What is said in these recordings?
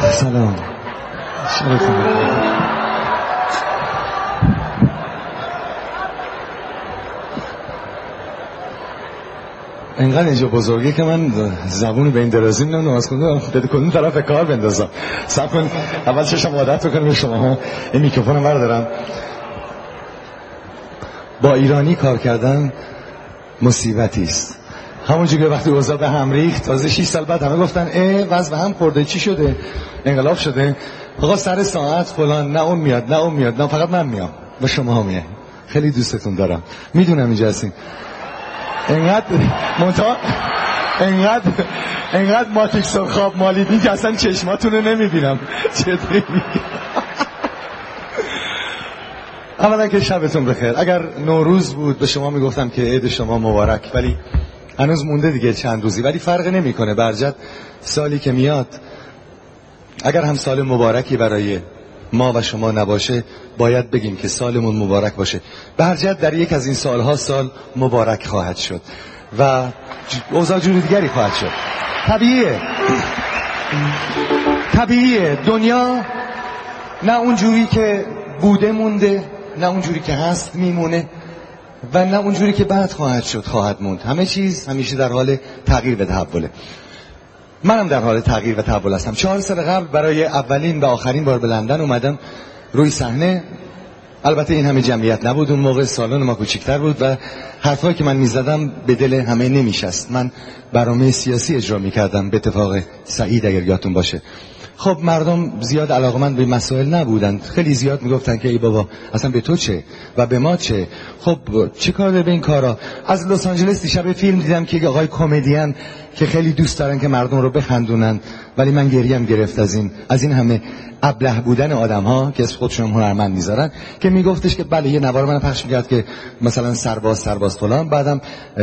سلام. اینقدر اینجا بزرگی که من زبون به این درازی میدونم نماز خوندم بده کدوم طرف کار بندازم. صبر کن اول چشم عادت بکنم به شما ها. این میکروفونم بردارم. با ایرانی کار کردن مصیبتی است. همونجوری که وقتی اوضاع به هم ریخت تازه 6 سال بعد همه گفتن وضع به هم خورده، چی شده؟ انقلاب شده. آقا سر ساعت فلان، نه اون میاد نه اون میاد، نه فقط من میام و شما هم میاد. خیلی دوستتون دارم، میدونم اینجا هستین. انقدر منتها انقدر ماتیکس و خواب مالیدین که اصلا چشماتون رو نمیبینم. چطوری؟ اولا که شبتون بخیر. اگر نوروز بود به شما میگفتم که عید شما مبارک، ولی هنوز مونده دیگه چند روزی، ولی فرق نمیکنه. برجت سالی که میاد اگر هم سال مبارکی برای ما و شما نباشه باید بگیم که سالمون مبارک باشه. برجت در یک از این سالها سال مبارک خواهد شد و اوضاع جور دیگری خواهد شد. طبیعیه دنیا نه اونجوری که بوده مونده، نه اونجوری که هست میمونه و نه اونجوری که بعد خواهد شد خواهد موند. همه چیز همیشه در حال تغییر و تحوله. منم در حال تغییر و تحول هستم. 4 سال قبل برای اولین و آخرین بار به لندن اومدم روی صحنه. البته این همه جمعیت نبود اون موقع، سالن ما کوچیک‌تر بود و حرفایی که من میزدم به دل همه نمیشست. من برنامه سیاسی اجرا میکردم به اتفاق سعید اگر یادتون باشه. خب مردم زیاد علاقمند به مسائل نبودند، خیلی زیاد میگفتن که ای بابا اصلا به تو چه و به ما چه، خب چه کار داره به این کارا. از لس آنجلس دیشب فیلم دیدم که آقای کمدین که خیلی دوست دارن که مردم رو بخندونن، ولی من گریم گرفت از این همه ابله بودن آدم ها که از خودشون هنرمند میذارن، که میگفتش که بله یه نوار من پخش میکرد که مثلا سرباز فلان، بعدم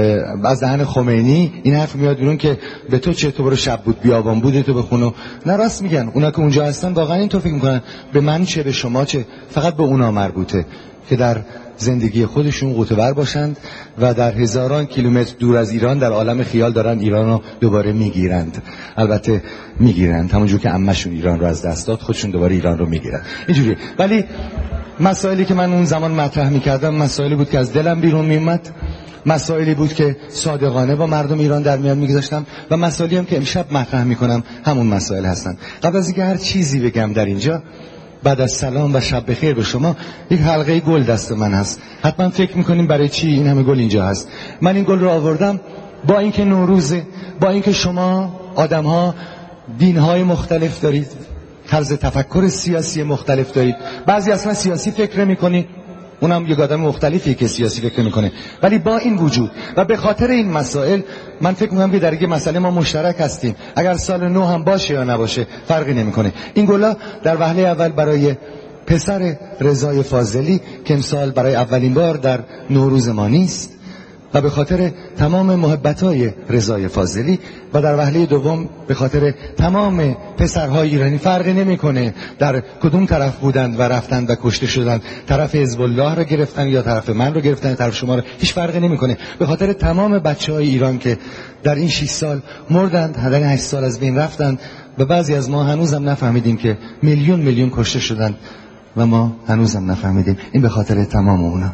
از دهن خمینی این حرف میاد بیرون که به تو چه، تو برو شب بود بیابان بود تو بخونو. نه راست میگن اونا که اونجا هستن واقعا این تو فکر میکنن به من چه به شما چه، فقط به اونا مربوطه که در زندگی خودشون قوتور باشند و در هزاران کیلومتر دور از ایران در عالم خیال دارن ایران رو دوباره میگیرند. البته میگیرند همونجور که عمه‌شون ایران رو از دست داد، خودشون دوباره ایران رو میگیرن اینجوری. ولی مسائلی که من اون زمان مطرح میکردم مسائلی بود که از دلم بیرون میومد، مسائلی بود که صادقانه با مردم ایران در میان میگذاشتم و مسائلی هم که امشب مطرح میکنم همون مسائل هستن. قبل از اینکه هر چیزی بگم در اینجا، بعد از سلام و شب بخیر به شما، یک حلقه گل دست من هست. حتما فکر میکنیم برای چی این همه گل اینجا هست. من این گل رو آوردم با اینکه نوروزه، با اینکه شما آدم‌ها دین‌های مختلف دارید، طرز تفکر سیاسی مختلف دارید، بعضی اصلا سیاسی فکر نمی‌کنید، اونم یک آدم مختلفی که سیاسی فکر میکنه، ولی با این وجود و به خاطر این مسائل من فکر میکنم که در یک مسئله ما مشترک هستیم. اگر سال نو هم باشه یا نباشه فرقی نمیکنه. این گلا در وهله اول برای پسر رضای فاضلی که امسال برای اولین بار در نوروز ما نیست و به خاطر تمام محبت‌های رضای فاضلی، و در وهله دوم به خاطر تمام پسرهای ایرانی. فرقی نمیکنه در کدوم طرف بودند و رفتند و کشته شدند، طرف حزب الله رو گرفتن یا طرف من رو گرفتن، طرف شما رو، هیچ فرقی نمیکنه. به خاطر تمام بچه‌های ایران که در این 6 سال مردند، در این 8 سال از بین رفتند و بعضی از ما هنوزم نفهمیدیم که میلیون کشته شدند و ما هنوزم نفهمیدیم. این به خاطر تمام اونا.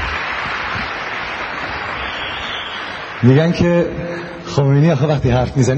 میگن که خمینی آخه وقتی حرف میزنه